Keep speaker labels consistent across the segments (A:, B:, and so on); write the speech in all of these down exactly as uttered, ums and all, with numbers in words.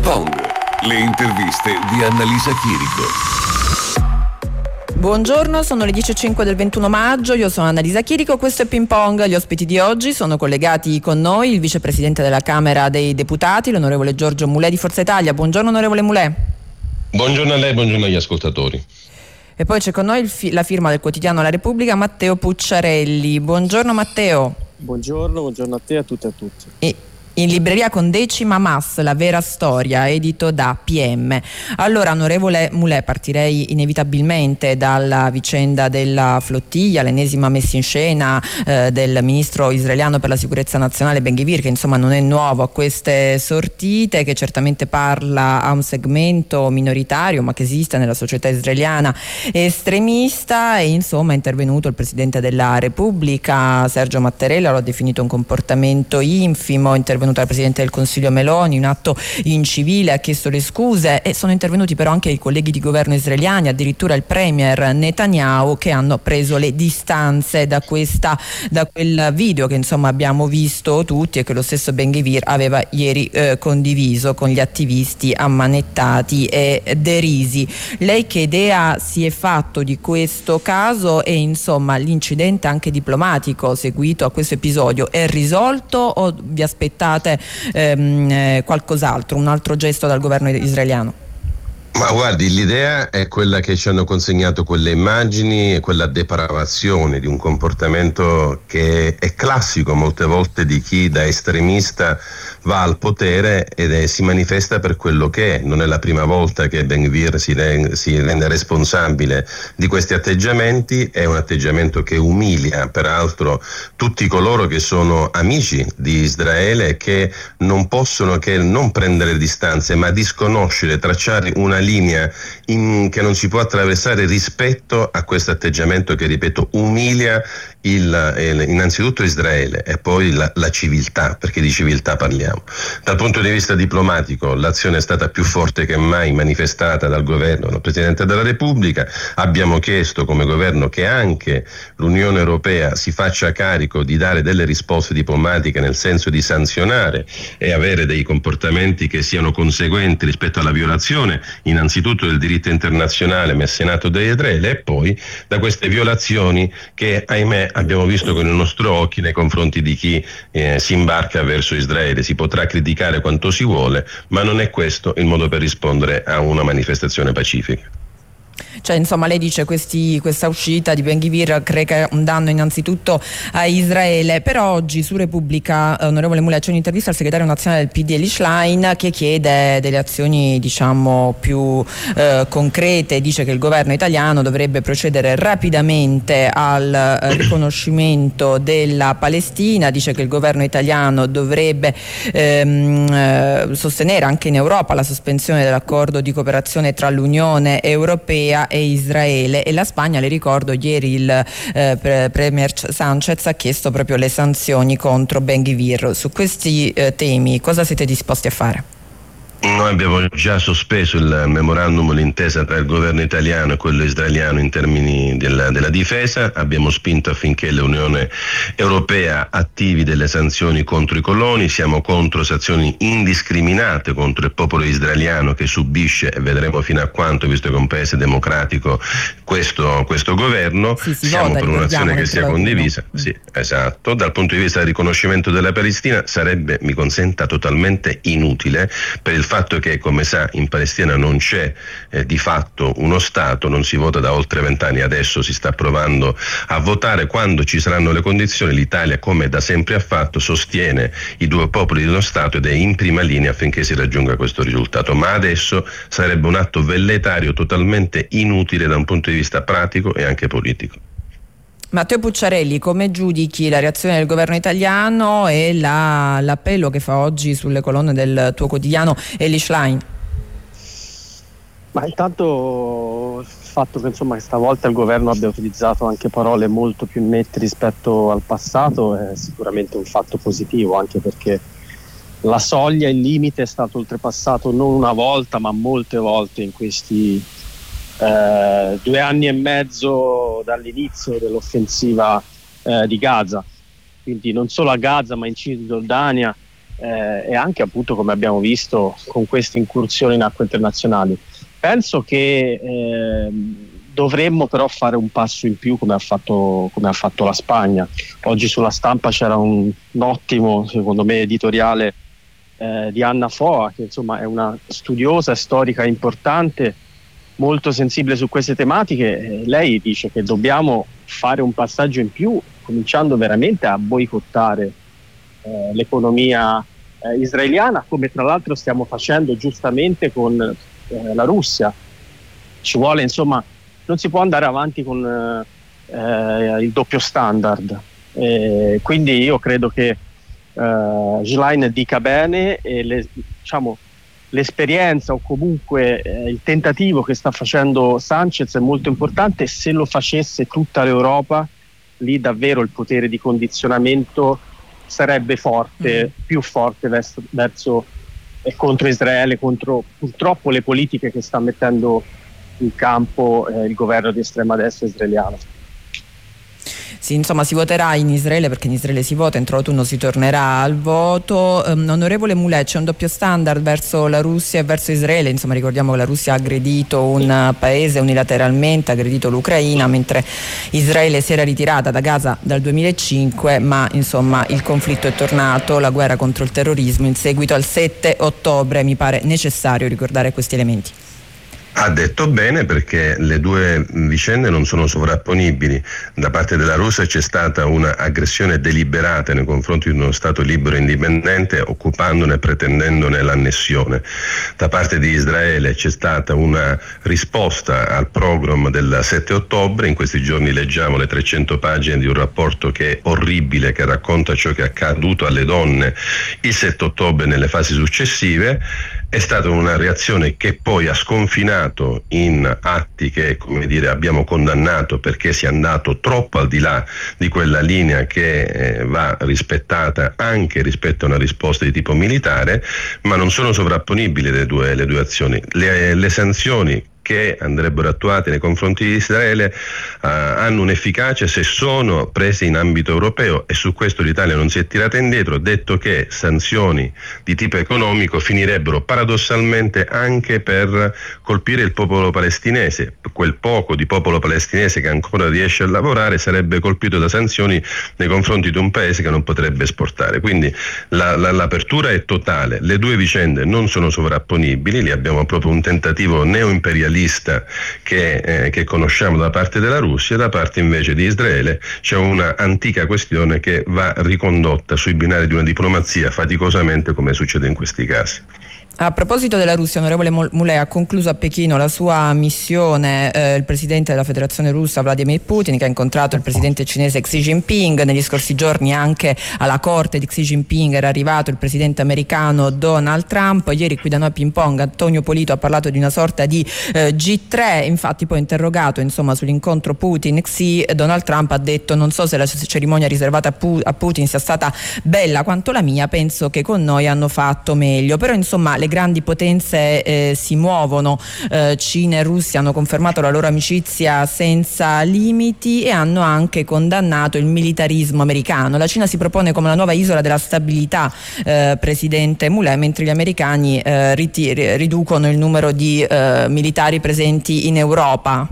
A: Pong, le interviste di Annalisa Chirico.
B: Buongiorno, sono le dieci e cinque del ventuno maggio, io sono Annalisa Chirico, questo è Ping Pong. Gli ospiti di oggi sono collegati con noi il vicepresidente della Camera dei Deputati, l'onorevole Giorgio Mulè di Forza Italia. Buongiorno onorevole Mulè.
C: Buongiorno a lei, buongiorno agli ascoltatori.
B: E poi c'è con noi il fi- la firma del quotidiano La Repubblica, Matteo Pucciarelli. Buongiorno Matteo.
D: Buongiorno, buongiorno a te e a tutte e a tutti.
B: E in libreria con Decima Mas, la vera storia, edito da P M. Allora, onorevole Mulè, partirei inevitabilmente dalla vicenda della flottiglia, l'ennesima messa in scena eh, del ministro israeliano per la sicurezza nazionale Ben-Gvir, che insomma non è nuovo a queste sortite, che certamente parla a un segmento minoritario ma che esiste nella società israeliana estremista. E insomma è intervenuto il Presidente della Repubblica Sergio Mattarella, lo ha definito un comportamento infimo, è intervenuto al Presidente del Consiglio Meloni, un atto incivile, ha chiesto le scuse, e sono intervenuti però anche i colleghi di governo israeliani, addirittura il premier Netanyahu, che hanno preso le distanze da questa da quel video che insomma abbiamo visto tutti e che lo stesso Ben-Gvir aveva ieri eh, condiviso con gli attivisti ammanettati e derisi. Lei che idea si è fatto di questo caso e insomma l'incidente anche diplomatico seguito a questo episodio è risolto o vi aspettate ehm, eh, qualcos'altro, un altro gesto dal governo israeliano?
C: Ma guardi, l'idea è quella che ci hanno consegnato quelle immagini e quella depravazione di un comportamento che è classico molte volte di chi da estremista va al potere ed è, si manifesta per quello che è. Non è la prima volta che Ben-Gvir si, rende, si rende responsabile di questi atteggiamenti, è un atteggiamento che umilia peraltro tutti coloro che sono amici di Israele, che non possono che non prendere distanze ma disconoscere, tracciare una linea in, che non si può attraversare rispetto a questo atteggiamento che, ripeto, umilia il, eh, innanzitutto Israele e poi la, la civiltà, perché di civiltà parliamo. Dal punto di vista diplomatico l'azione è stata più forte che mai manifestata dal governo, dal Presidente della Repubblica. Abbiamo chiesto come governo che anche l'Unione Europea si faccia carico di dare delle risposte diplomatiche nel senso di sanzionare e avere dei comportamenti che siano conseguenti rispetto alla violazione innanzitutto del diritto internazionale messo in atto da Israele e poi da queste violazioni che ahimè abbiamo visto con i nostri occhi nei confronti di chi eh, si imbarca verso Israele. Si potrà criticare quanto si vuole, ma non è questo il modo per rispondere a una manifestazione pacifica.
B: Cioè insomma lei dice questi, questa uscita di Ben-Gvir crea un danno innanzitutto a Israele. Però oggi su Repubblica, onorevole Mulè, c'è un'intervista al segretario nazionale del P D Eli Schlein che chiede delle azioni diciamo più eh, concrete. Dice che il governo italiano dovrebbe procedere rapidamente al eh, riconoscimento della Palestina, dice che il governo italiano dovrebbe ehm, eh, sostenere anche in Europa la sospensione dell'accordo di cooperazione tra l'Unione Europea e Israele, e la Spagna, le ricordo, ieri il eh, premier Sanchez ha chiesto proprio le sanzioni contro Ben-Gvir. Su questi eh, temi cosa siete disposti a fare?
C: Noi abbiamo già sospeso il memorandum, l'intesa tra il governo italiano e quello israeliano in termini della, della difesa. Abbiamo spinto affinché l'Unione Europea attivi delle sanzioni contro i coloni. Siamo contro sanzioni indiscriminate contro il popolo israeliano che subisce, e vedremo fino a quanto, visto che è un paese democratico, questo, questo governo.
B: Sì,
C: Siamo
B: vota,
C: per un'azione che sia condivisa.
B: Mm.
C: Sì, esatto. Dal punto di vista del riconoscimento della Palestina sarebbe, mi consenta, totalmente inutile, per il fatto che, come sa, in Palestina non c'è eh, di fatto uno Stato, non si vota da oltre vent'anni, adesso si sta provando a votare. Quando ci saranno le condizioni, l'Italia, come da sempre ha fatto, sostiene i due popoli di uno Stato ed è in prima linea affinché si raggiunga questo risultato. Ma adesso sarebbe un atto velletario totalmente inutile da un punto di vista pratico e anche politico.
B: Matteo Pucciarelli, come giudichi la reazione del governo italiano e la, l'appello che fa oggi sulle colonne del tuo quotidiano Eli Schlein?
D: Ma intanto il fatto che insomma che stavolta il governo abbia utilizzato anche parole molto più nette rispetto al passato è sicuramente un fatto positivo, anche perché la soglia, il limite è stato oltrepassato non una volta ma molte volte in questi Eh, due anni e mezzo dall'inizio dell'offensiva eh, di Gaza, quindi non solo a Gaza ma in Cisgiordania eh, e anche appunto, come abbiamo visto, con queste incursioni in acque internazionali. Penso che eh, dovremmo però fare un passo in più, come ha fatto, come ha fatto la Spagna. Oggi sulla Stampa c'era un, un ottimo, secondo me, editoriale eh, di Anna Foa, che insomma è una studiosa, storica importante, molto sensibile su queste tematiche. Eh, lei dice che dobbiamo fare un passaggio in più, cominciando veramente a boicottare eh, l'economia eh, israeliana, come tra l'altro stiamo facendo giustamente con eh, la Russia. Ci vuole, insomma, non si può andare avanti con eh, il doppio standard. Eh, quindi io credo che eh, Schlein dica bene, e le, diciamo, l'esperienza o comunque eh, il tentativo che sta facendo Sanchez è molto importante. Se lo facesse tutta l'Europa, lì davvero il potere di condizionamento sarebbe forte, mm. più forte verso, verso e contro Israele, contro purtroppo le politiche che sta mettendo in campo eh, il governo di estrema destra israeliano.
B: Sì, insomma, si voterà in Israele, perché in Israele si vota, entro l'autunno si tornerà al voto. Um, onorevole Moulet, c'è un doppio standard verso la Russia e verso Israele. Insomma, ricordiamo che la Russia ha aggredito un paese unilateralmente, ha aggredito l'Ucraina, mentre Israele si era ritirata da Gaza dal duemilacinque, ma insomma il conflitto è tornato, la guerra contro il terrorismo in seguito al sette ottobre. Mi pare necessario ricordare questi elementi.
C: Ha detto bene, perché le due vicende non sono sovrapponibili. Da parte della Russia c'è stata un'aggressione deliberata nei confronti di uno Stato libero e indipendente, occupandone e pretendendone l'annessione. Da parte di Israele c'è stata una risposta al pogrom del sette ottobre. In questi giorni leggiamo le trecento pagine di un rapporto che è orribile, che racconta ciò che è accaduto alle donne il sette ottobre nelle fasi successive. È stata una reazione che poi ha sconfinato in atti che, come dire, abbiamo condannato, perché si è andato troppo al di là di quella linea che eh, va rispettata anche rispetto a una risposta di tipo militare, ma non sono sovrapponibili le due, le due azioni. Le, le sanzioni che andrebbero attuate nei confronti di Israele uh, hanno un'efficacia se sono prese in ambito europeo, e su questo l'Italia non si è tirata indietro, detto che sanzioni di tipo economico finirebbero paradossalmente anche per colpire il popolo palestinese. Quel poco di popolo palestinese che ancora riesce a lavorare sarebbe colpito da sanzioni nei confronti di un paese che non potrebbe esportare. Quindi la, la, l'apertura è totale, le due vicende non sono sovrapponibili, lì abbiamo proprio un tentativo neoimperialista che, eh, che conosciamo da parte della Russia. Da parte invece di Israele c'è una antica questione che va ricondotta sui binari di una diplomazia faticosamente, come succede in questi casi.
B: A proposito della Russia, onorevole Moulet, ha concluso a Pechino la sua missione eh, il presidente della Federazione Russa Vladimir Putin, che ha incontrato il presidente cinese Xi Jinping. Negli scorsi giorni anche alla corte di Xi Jinping era arrivato il presidente americano Donald Trump. Ieri qui da noi a Ping Pong Antonio Polito ha parlato di una sorta di eh, G tre, infatti poi interrogato insomma sull'incontro Putin-Xi, Donald Trump ha detto: non so se la cerimonia riservata a, Pu- a Putin sia stata bella quanto la mia, penso che con noi hanno fatto meglio. Però insomma le grandi potenze eh, si muovono, eh, Cina e Russia hanno confermato la loro amicizia senza limiti e hanno anche condannato il militarismo americano. La Cina si propone come la nuova isola della stabilità, eh, presidente Moulet, mentre gli americani eh, riti- riducono il numero di eh, militari presenti in Europa.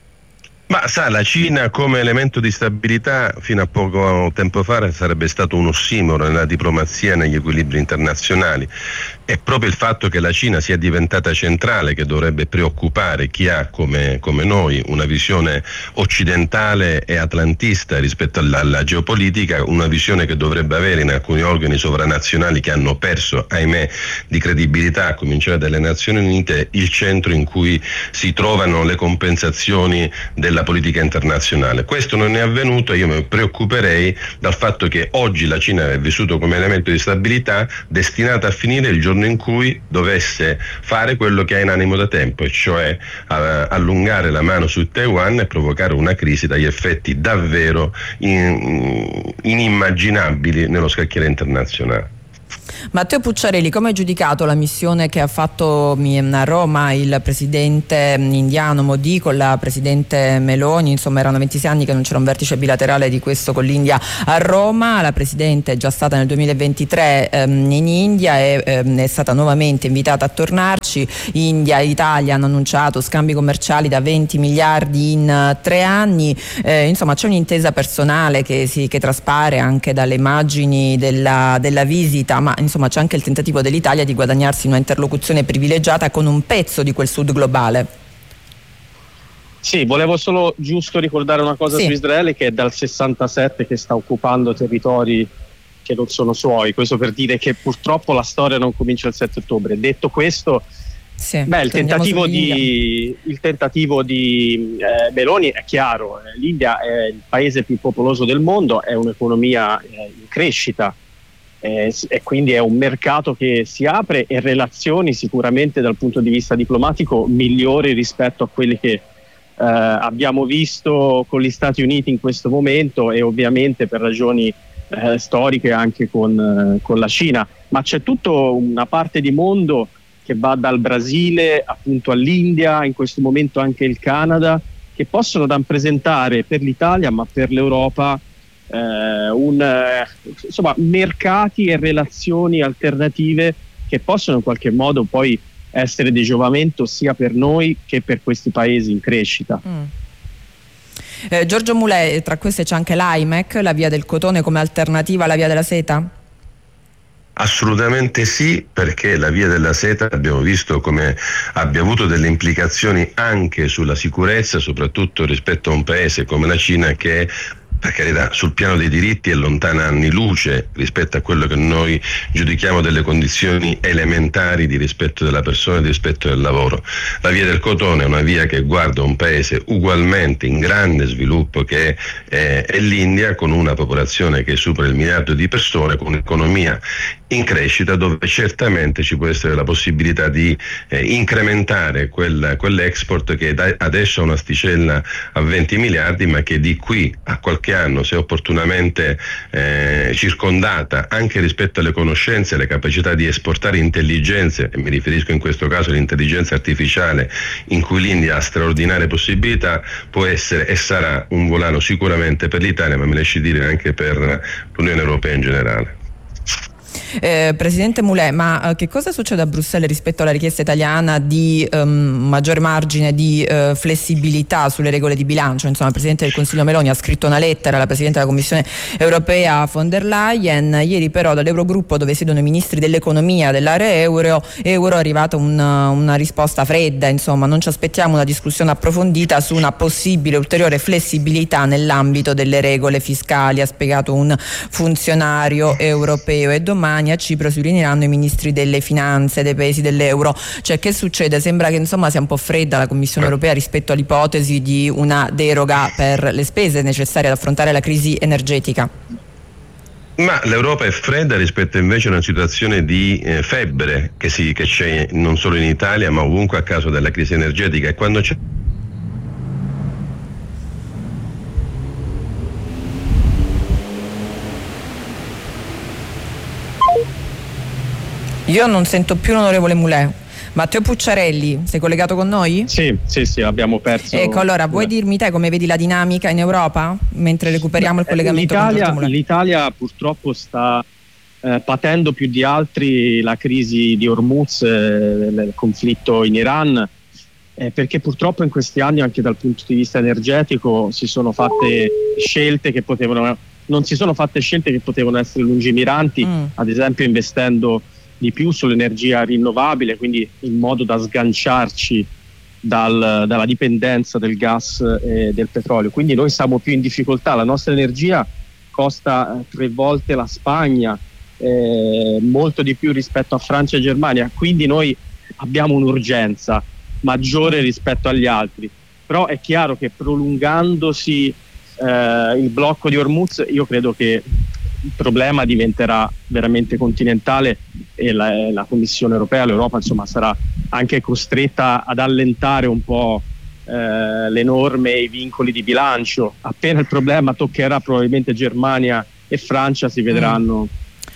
C: Ma sa, la Cina come elemento di stabilità fino a poco tempo fa sarebbe stato un ossimoro nella diplomazia e negli equilibri internazionali. È proprio il fatto che la Cina sia diventata centrale che dovrebbe preoccupare chi ha come, come noi una visione occidentale e atlantista rispetto alla, alla geopolitica, una visione che dovrebbe avere in alcuni organi sovranazionali che hanno perso, ahimè, di credibilità, a cominciare dalle Nazioni Unite, il centro in cui si trovano le compensazioni della politica internazionale. Questo non è avvenuto e io mi preoccuperei dal fatto che oggi la Cina è vissuto come elemento di stabilità destinata a finire il giorno in cui dovesse fare quello che ha in animo da tempo, e cioè uh, allungare la mano su Taiwan e provocare una crisi dagli effetti davvero in, inimmaginabili nello scacchiere internazionale.
B: Matteo Pucciarelli, come hai giudicato la missione che ha fatto a Roma il presidente indiano Modi con la presidente Meloni? Insomma, erano ventisei anni che non c'era un vertice bilaterale di questo con l'India a Roma. La presidente è già stata nel duemilaventitré ehm, in India e ehm, è stata nuovamente invitata a tornarci. India e Italia hanno annunciato scambi commerciali da venti miliardi in uh, tre anni. Eh, insomma, c'è un'intesa personale che, si, che traspare anche dalle immagini della, della visita, ma insomma c'è anche il tentativo dell'Italia di guadagnarsi una interlocuzione privilegiata con un pezzo di quel sud globale.
D: Sì, volevo solo giusto ricordare una cosa
B: sì.
D: su Israele, che è dal sessantasette che sta occupando territori che non sono suoi. Questo per dire che purtroppo la storia non comincia il sette ottobre. Detto questo, sì, beh, il tentativo di, il tentativo di eh, Meloni è chiaro. L'India è il paese più popoloso del mondo, è un'economia eh, in crescita. Eh, e quindi è un mercato che si apre e relazioni sicuramente dal punto di vista diplomatico migliori rispetto a quelli che eh, abbiamo visto con gli Stati Uniti in questo momento, e ovviamente per ragioni eh, storiche anche con, eh, con la Cina. Ma c'è tutta una parte di mondo che va dal Brasile appunto all'India, in questo momento anche il Canada, che possono rappresentare per l'Italia ma per l'Europa Eh, un, eh, insomma, mercati e relazioni alternative che possono in qualche modo poi essere di giovamento sia per noi che per questi paesi in crescita.
B: Mm. Eh, Giorgio Mulè, tra queste c'è anche l'A I M E C, la via del cotone come alternativa alla via della seta?
C: Assolutamente sì, perché la via della seta abbiamo visto come abbia avuto delle implicazioni anche sulla sicurezza, soprattutto rispetto a un paese come la Cina che, per carità, sul piano dei diritti è lontana anni luce rispetto a quello che noi giudichiamo delle condizioni elementari di rispetto della persona e di rispetto del lavoro. La via del cotone è una via che guarda un paese ugualmente in grande sviluppo che è, è l'India, con una popolazione che supera il miliardo di persone, con un'economia in crescita, dove certamente ci può essere la possibilità di eh, incrementare quel, quell'export che da, adesso ha un'asticella a venti miliardi, ma che di qui a qualche anno, se opportunamente eh, circondata anche rispetto alle conoscenze e alle capacità di esportare intelligenze, e mi riferisco in questo caso all'intelligenza artificiale, in cui l'India ha straordinarie possibilità, può essere e sarà un volano sicuramente per l'Italia, ma mi lasci dire anche per l'Unione Europea in generale.
B: Eh, Presidente Mulè, ma eh, che cosa succede a Bruxelles rispetto alla richiesta italiana di um, maggior margine di uh, flessibilità sulle regole di bilancio? Insomma, il Presidente del Consiglio Meloni ha scritto una lettera alla Presidente della Commissione Europea von der Leyen. Ieri però dall'Eurogruppo, dove siedono i ministri dell'economia dell'area euro, euro è arrivata una, una risposta fredda. Insomma, non ci aspettiamo una discussione approfondita su una possibile ulteriore flessibilità nell'ambito delle regole fiscali, ha spiegato un funzionario europeo, e domani a Cipro si riuniranno i ministri delle finanze dei paesi dell'euro. Cioè, che succede? Sembra che insomma sia un po' fredda la Commissione europea rispetto all'ipotesi di una deroga per le spese necessarie ad affrontare la crisi energetica.
C: Ma l'Europa è fredda rispetto invece a una situazione di eh, febbre che, si, che c'è non solo in Italia ma ovunque a causa della crisi energetica, e quando c'è
B: Io non sento più l'onorevole Mulè. Matteo Pucciarelli, sei collegato con noi?
D: Sì, sì, sì, abbiamo perso.
B: Ecco, allora, vuoi dirmi te come vedi la dinamica in Europa mentre recuperiamo il collegamento con Giorgio Mulè?
D: L'Italia purtroppo sta eh, patendo più di altri la crisi di Hormuz, eh, il conflitto in Iran, eh, perché purtroppo in questi anni anche dal punto di vista energetico si sono fatte scelte che potevano non si sono fatte scelte che potevano essere lungimiranti, mm. ad esempio investendo di più sull'energia rinnovabile, quindi in modo da sganciarci dal, dalla dipendenza del gas e del petrolio. Quindi noi siamo più in difficoltà, la nostra energia costa eh, tre volte la Spagna, eh, molto di più rispetto a Francia e Germania, quindi noi abbiamo un'urgenza maggiore rispetto agli altri. Però è chiaro che prolungandosi eh, il blocco di Hormuz, io credo che il problema diventerà veramente continentale e la, la Commissione europea, l'Europa insomma sarà anche costretta ad allentare un po' eh, le norme e i vincoli di bilancio. Appena il problema toccherà probabilmente Germania e Francia si vedranno mm.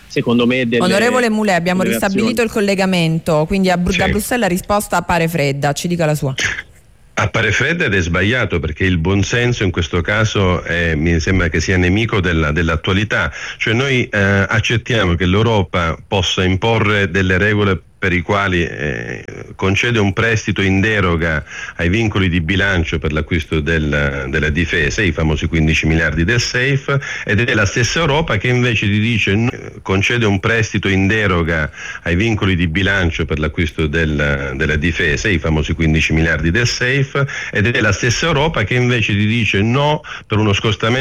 D: secondo me delle,
B: Onorevole Mulè, abbiamo ristabilito
D: reazioni.
B: il collegamento, quindi a Bru-
C: Sì.
B: da Bruxelles la risposta appare fredda, ci dica la sua.
C: Appare fredda ed è sbagliato, perché il buonsenso in questo caso è, mi sembra che sia nemico della, dell'attualità. Cioè noi eh, accettiamo che l'Europa possa imporre delle regole per i quali eh, concede un prestito in deroga ai vincoli di bilancio per l'acquisto del, della difesa, i famosi quindici miliardi del SAFE, ed è la stessa Europa che invece ti dice no, concede un prestito in deroga ai vincoli di bilancio per l'acquisto del, della difesa, i famosi quindici miliardi del SAFE, ed è la stessa Europa che invece ti dice no per uno scostamento